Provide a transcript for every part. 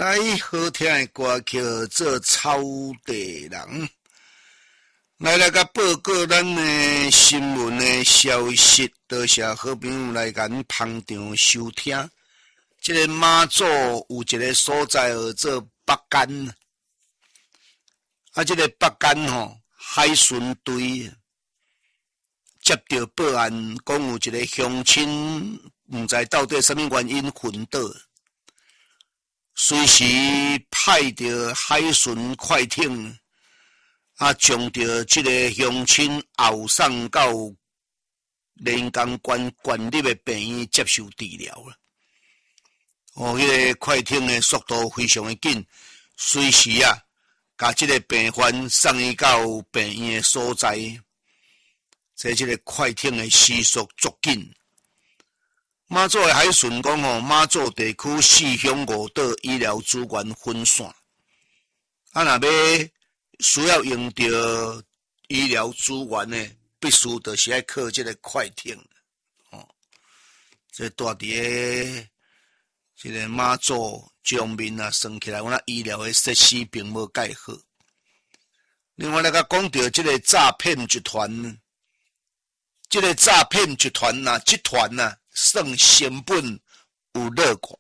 来好听的歌曲做草地人，来甲报告咱的新闻的消息，多谢好朋友来咱捧场收听。这个马祖有一个所在叫做北干，这个北干海巡队接到报案，讲有一个乡亲，不知到底什么原因昏倒。随时派着海巡快艇，将着这个乡亲后送到连江县县立的病院接受治疗了。迄个快艇的速度非常的紧，随时把这个病患送伊到病院的所在。这个快艇的时速足紧。马祖的海巡讲马祖地区4乡5岛医疗资源分散，若要需要用到医疗资源呢，必须就是要靠这个快艇。这住伫这个马祖上面算起来，我那医疗的设施并无介好。另外来讲到这个诈骗集团，这个诈骗集团集团算成本有落挂，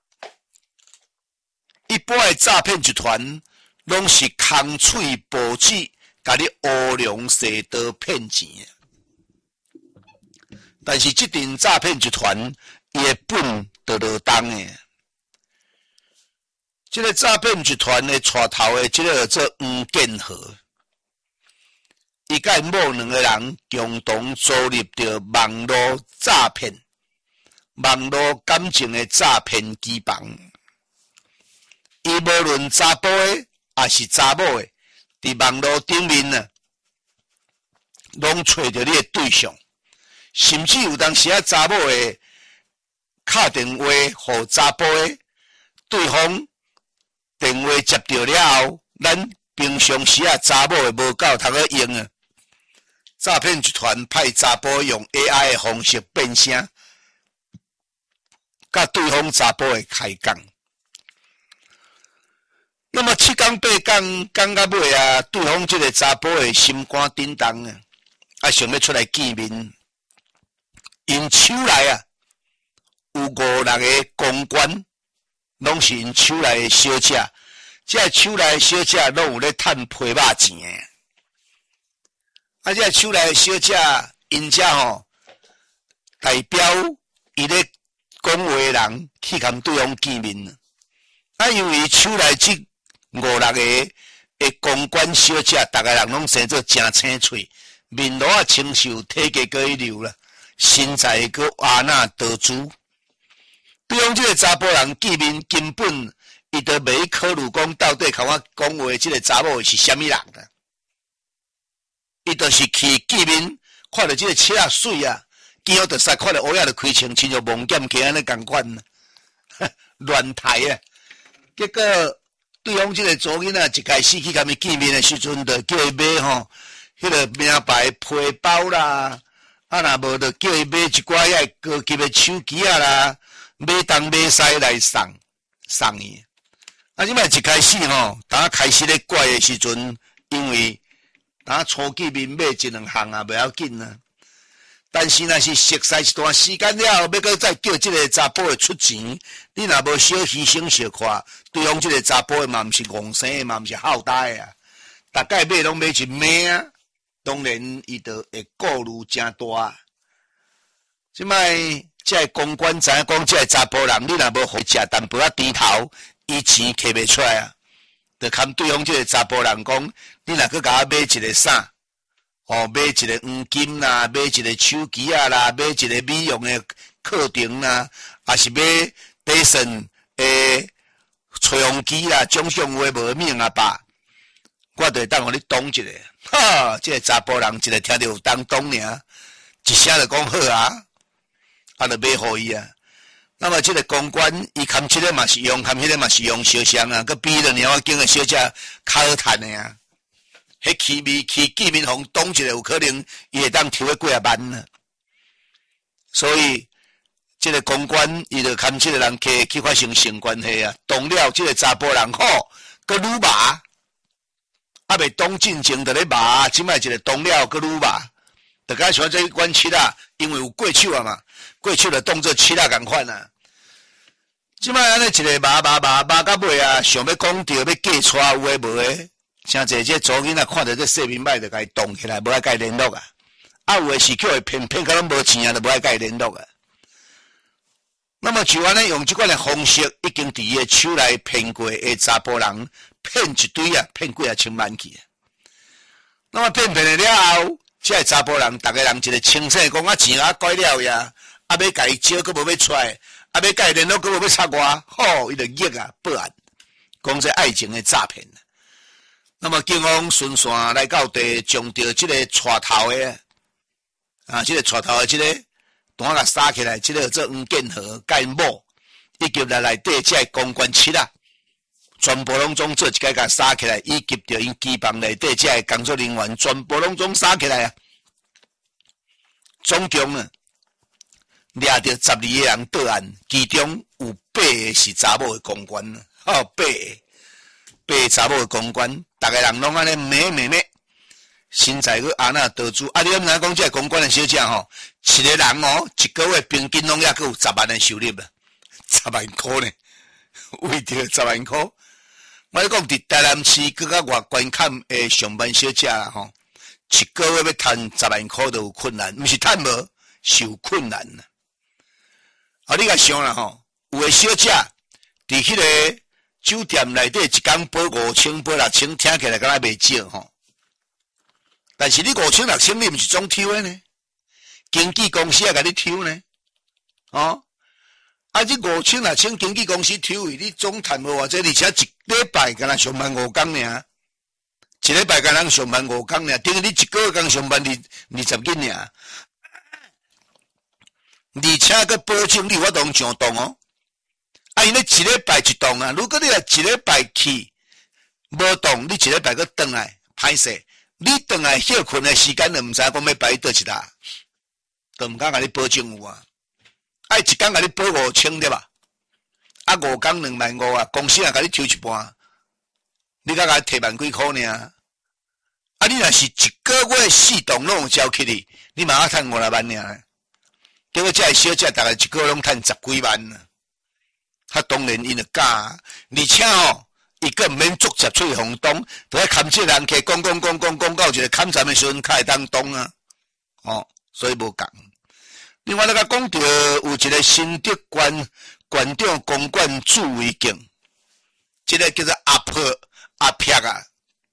一般的诈骗集团拢是空嘴保指，甲你乌龙蛇刀骗钱。但是这阵诈骗集团伊的本就落当诶。这个诈骗集团的带头的这个叫做黄建和，伊甲因某2个人共同组入着网络诈骗。网络感情的诈骗机房，伊无论查甫的还是查某的，伫网络顶面拢找着你的对象，甚至有当时查某的敲电话互查甫的，对方电话接到了后，咱平常时查某的无够通去用诈骗集团派查甫用 AI 的方式变声。甲对方查甫会开讲，那么7天8天讲到尾对方这个查甫会心肝叮当想要出来见面，因手内有5、6个公关，拢是因手内的小姐，这手内的小姐拢有咧趁批肉钱的，这手内的小姐因遮代表伊咧。讲话的人去跟对方见面，因为手内这5、6个的公关小姐，大家人拢生做真青翠，面罗清秀，体格阁一流啦，身材阁阿那得主。对方这个查甫人见面，根本伊都袂考虑讲到底甲我讲话这个查某是虾米人的，伊就是去见面，看到这个车水见好就使，看到乌鸦就开枪，亲像梦剑客安尼共款乱抬结果对方这个左囡一开始去甲伊见面的时阵，就叫伊买迄个名牌皮包啦，若无就叫伊买一寡遐高级的手机啦，买东买西来送伊。即摆一开始当开始咧怪的时阵，因为当初见面买1、2项袂要紧但是若是熟悉一段时间了后，要搁再叫这个查甫的出钱，你若无小牺牲小看，对方这个查甫的嘛毋是戆生的，嘛毋是好呆的大概买拢买一枚当然伊就会顾虑真大。即摆这个公关知影讲这个查甫人，你若无互食淡薄低头，伊钱摕袂出来就看对方这个查甫人讲，你若搁甲我买一个啥？买一个黄金啦，买一个手机啦，买一个美容的课程啦，还是买底层的吹风机啦，种种话无命吧？我就会当互你懂一下。这个查甫人一个听到有当懂尔，一声就讲好就买互伊那么这个公关，伊看这个嘛是用，看迄个嘛是用小香佮比了鸟经的小姐较好趁的迄去见面红懂一个有可能伊会当抽个几啊万所以这个公关伊就看这个人去发生性关系啊，动了这个查甫人好，佮愈麻，啊未动进前就咧麻，即摆一个动了佮愈麻，就甲像这关七啦，因为有过手啊嘛，过手就当做七啦共款啊。即摆安尼一个麻到尾啊，想要讲着要嫁娶有诶无诶，诚济这祖囡仔看到这说明白就甲伊动起来，无爱甲伊联络啊。啊有诶是叫伊骗到拢无钱啊，就无爱甲伊联络啊。那么就安尼用即款诶方式，已经伫伊诶手内骗过诶查甫人，骗一堆啊，骗几啊千万去啊。那么骗了后，即个查甫人，逐个人一个清醒讲啊钱啊改了呀，啊要甲伊招佫无要出来，啊要甲伊联络佫无要插我，吼，伊就逆啊报案，讲这爱情诶诈骗。那么警方顺线来到地，将着即个带头诶啊，即个带头诶即个。单甲杀起来，即个做黄建和甲因某，以及内底即个公关室啊，全部拢总做一个甲杀起来，以及着因机房内底即个工作人员，全部拢总杀起来啊！总共啊，掠着12个人报案，其中有8个是查某的公关啊，吼8个查某的公关，逐个人拢安尼美。身材佮安那得主，啊！你毋知讲这公关的小姐吼，一个人哦，一个月平均拢也佮有10万的收入啦，10万块呢，为着10万块。我讲伫台南市佮较外关坎诶上班小姐啦吼，一个月要赚10万块都有困难，毋是赚无，是有困难啦。啊，你甲想啦吼，有诶小姐伫迄个酒店内底一工报5000、报6000，听起来敢若袂少吼。但是你5000、6000，你毋是总抽的呢？经纪公司也甲你抽呢？哦，啊，这5000、6000经纪公司抽伊，你总赚无偌济，而且一礼拜敢若上班5天尔，一礼拜敢若上班5天尔，等于你一个月刚上班20天尔，而且佮保证你有法度上当哦。啊，因咧一礼拜一档啊，如果你若一礼拜去无档，你一礼拜佮转来歹势。你转来休困的时间，就毋知讲要摆倒一搭，就毋敢甲你保证有啊。啊，一工甲你保5000对吧？啊，5工25000啊，公司也甲你抽一半，你甲伊摕万几箍尔。啊，你若是一个月4档拢有交起哩，你嘛赚5、6万尔。结果这个小姐大概一个月拢赚10几万啊。他当然因就假，而且哦。伊个毋免直接出去phòng东，就喺勘测人客讲到一个勘站的时阵，较会当动啊，哦，所以无共。另外，咱讲到有一个新竹县长公馆助威镜，这个叫做阿撇啊，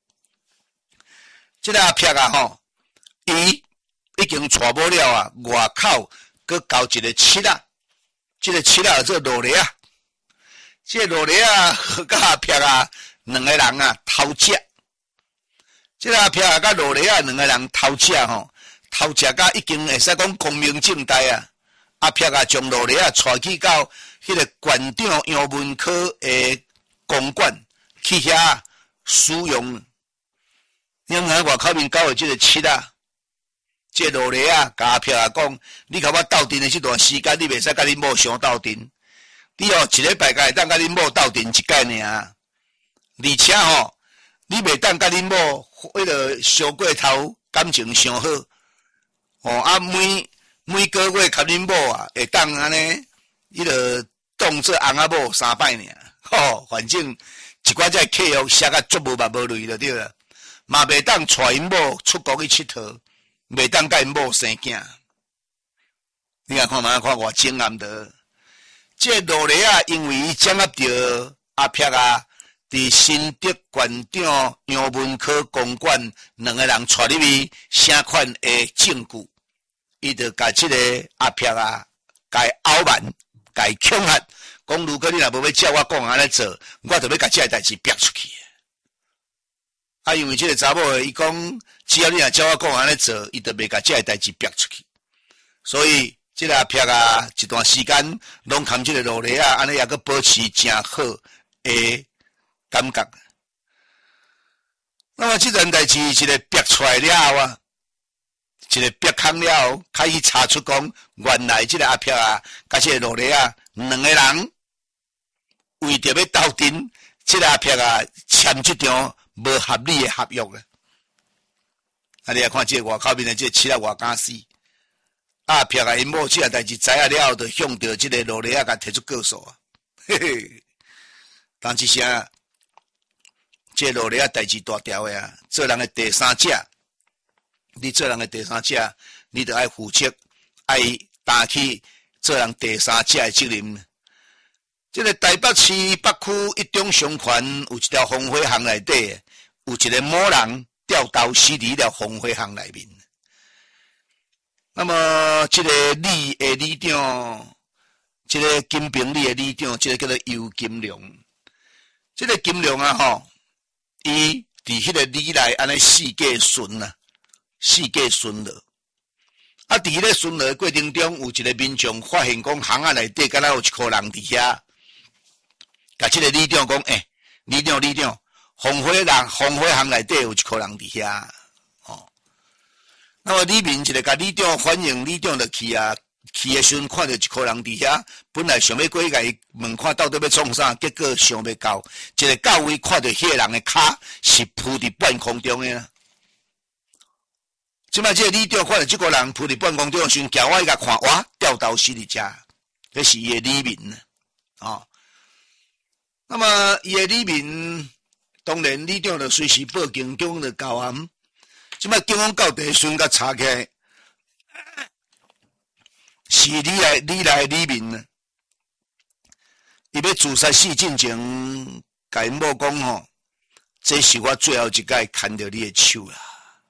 这个阿撇啊吼，伊已经娶某了啊，外口佮交一个妻啊，这个妻啊做罗丽啊。这罗丽啊，甲阿撇啊，两个人啊偷食。这阿撇啊，甲罗丽啊，两个人偷食吼，偷食甲已经会使讲光明正大啊。阿撇啊，将罗丽啊带去到迄个县长杨文科的公馆去遐使用。因为外口面搞的这个七啊，这罗丽啊，甲阿撇啊讲，你甲我斗阵的这段时间，你袂使甲你某相斗阵。你哦，一礼拜才会当甲恁某斗阵一届尔，而且吼，你袂当甲恁某迄个相过头，感情上好，哦啊每个月甲恁某啊，会当安尼，伊就当做翁仔某3摆尔，吼，反正一寡只契约写甲足无目无类就对了，嘛袂当带因某出国去佚佗，袂当甲因某生囝，你看嘛，看偌精暗的。这罗丽啊，因为伊掌握着阿撇啊，伫新竹县长杨文科公馆两个人带入去声款的证据，伊就甲这个阿撇啊，甲伊傲慢，甲伊恐吓，讲如果你若无要照我讲安尼做，我就要甲这个代志逼出去。啊，因为这个查某伊讲，只要你若照我讲安尼做，伊就袂甲这个代志逼出去，所以。这个阿撇啊，一段时间拢含这个罗丽啊，安尼也阁保持真好的感觉。那么这件代志一个逼出来了后啊， 一个逼空了后，开始查出讲，原来这个阿飘啊，甲这个罗雷啊，两个人为着要斗阵，这个阿飘啊签这张无合理的合约啊。啊，你来看这外口面的这七啊外敢死，阿飘啊因某这个代志知影了后，就向着这个罗雷啊甲提出告诉啊，嘿嘿，当一声，这罗雷啊代志大条的啊，做人的第三者。你做人的第三者，你就爱负责，爱担起做人第三者的责任。这个台北市北区一中商圈有一条风火巷内底，有一个某人掉刀死伫了风火巷内面。那么，这个里长，这个金平里的里长，这个叫做尤金良。这个金良啊，伊伫迄个里内安尼四界巡啊。四界巡逻，啊！伫迄个巡逻过程中，有一个民众发现讲，巷仔内底敢若有一颗人伫遐，甲即个里长讲，里长，风火巷内底有一颗人伫遐，哦。那么里面一个甲里长反映，里长就去啊，去的时阵看到一颗人伫遐，本来想要过去甲伊问看到底要创啥，结果想要到，一个到位看到迄个人的骹是浮伫半空中的。即摆这个里长看到这个人扑伫半空中，先叫我伊甲看，哇，掉刀死伫遮，这是伊的里民啊，哦。那么伊的里民，当然里长就随时报警，警方就交案。即摆警方到地时甲查起来，是里来里民啊，伊要自杀死进前，甲因某讲吼，这是我最后一摆牵着你的手啦。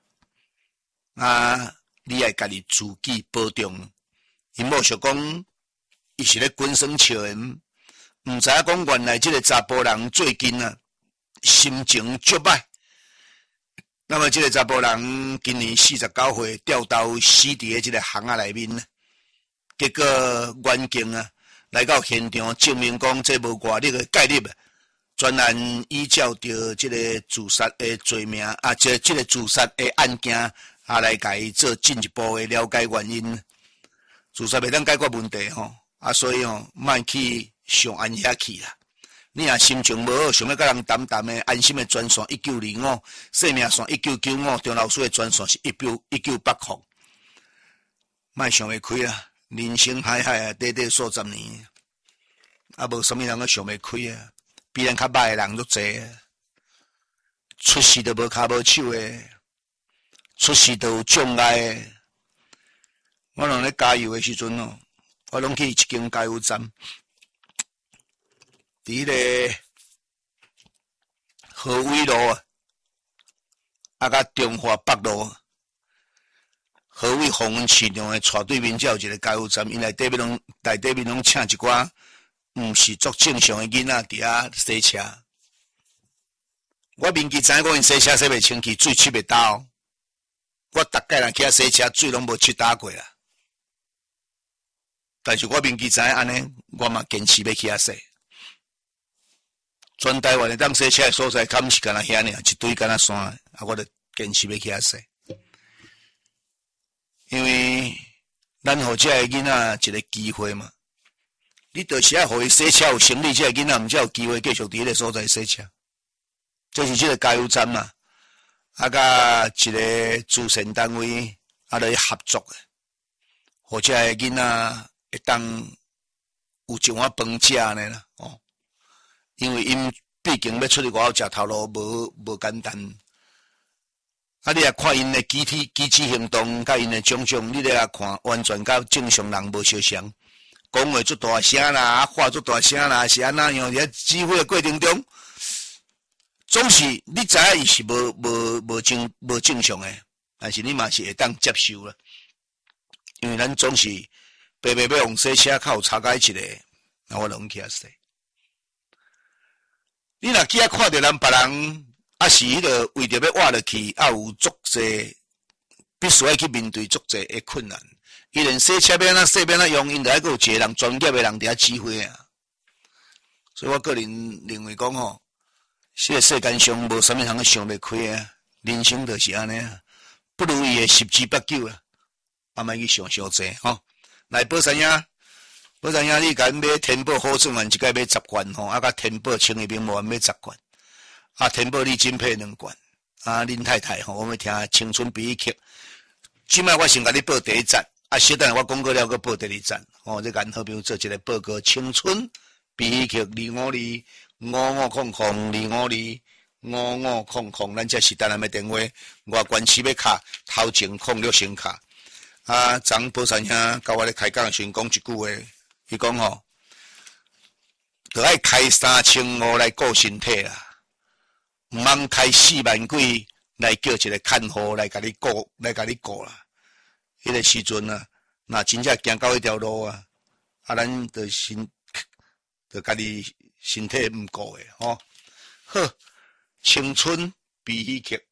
啊！你爱家己自己保重。因某想讲，伊是咧滚生笑人，毋知影讲原来这个查甫人最近啊，心情足歹。那么这个查甫人今年49岁，掉刀死伫咧这个巷仔内面，结果原警啊来到现场，证明讲这无外力的概率啊，专案依照着这个自杀的罪名啊，这个自杀的案件。来甲伊做进一步的了解原因，自杀袂当解决问题吼，所以莫去上安遐去啦。你若心情无好，想要甲人谈谈的，安心的专线1925，生命线1995，张老师的专线是1980。莫想袂开啦，人生海海啊，短短数十年，无啥物人个想袂开啊，比咱较歹的人都侪，出事都无骹无手的。出事都有障碍，我拢咧加油的时阵哦，我拢去一间加油站，伫个河尾路甲中华北路，河尾红温市场的斜对面才有一个加油站，因内底面拢请一寡毋是足正常的囡仔伫遐洗车。我明记知影讲因洗车洗袂清气，水拭袂到。我逐概人去遐洗车，水拢无拭打过啦。但是我明记知影安尼，我嘛坚持要去遐洗。全台湾的当洗车的所在，敢毋是干那遐尔，一堆干那山，我就坚持要去遐洗。因为咱互遮个囡仔一个机会嘛，你就是要互伊洗车有生理，遮个囡仔毋才有机会继续伫迄个所在洗车。这是这个加油站嘛。甲一个慈善单位来合作的，或者个囡仔会当有一碗饭食呢啦，哦，因为因毕竟要出去外口食头路无简单。你也看因的机智行动，甲因的种种，你来看完全甲正常人无相像，讲话足大声啦，话足大声啦，是安那样？在指挥的过程中。总是你知影伊是无正常诶，但是你嘛是会当接受啦，因为咱总是白要用洗车较有差价一个，那我拢去遐洗。你若去遐看到咱别人，是迄个为着要活落去，有足济必须要去面对足济诶困难。伊连洗车要安怎洗要安怎用，因着还有一个人专业诶人伫遐指挥啊。所以我个人认为讲吼。这个世间上无啥物通想袂开啊，人生就是安尼啊，不如意的十之八九啊。 莫去想伤济吼。来宝山呀，宝山呀，你甲买天宝好转完一届买10罐吼，啊，甲天宝清一兵无买10罐，啊，天宝你金配2罐，啊，林太太吼，我们听青春比曲，即摆我先甲你报第1站，啊，小等我讲过了，佮报第2站，哦，这然后比如做一个报告，青春比曲252，5502525500，咱这是单人的电话，外关市要卡头前06先卡。啊，张宝山兄甲我咧开讲的时阵讲一句话，伊讲吼，着爱开3500来顾身体啦，毋通开4万几来叫一个看护来甲你顾啦。迄个时阵啊，若真正行到迄条路啊，啊，咱着家己身体毋顾诶吼。好，青春比戏剧